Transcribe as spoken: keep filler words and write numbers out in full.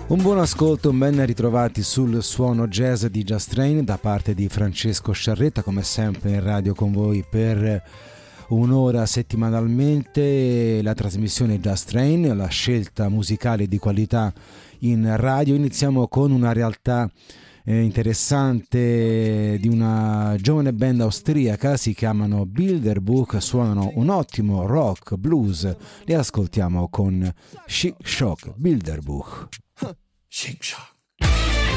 Un buon ascolto, ben ritrovati sul suono jazz di Just Train da parte di Francesco Sciarretta, come sempre in radio con voi per un'ora settimanalmente. La trasmissione Just Train, la scelta musicale di qualità in radio. Iniziamo con una realtà eh, interessante di una giovane band austriaca, si chiamano Bilderbuch, suonano un ottimo rock blues. Li ascoltiamo con Chic Choc Bilderbuch. Chic Choc.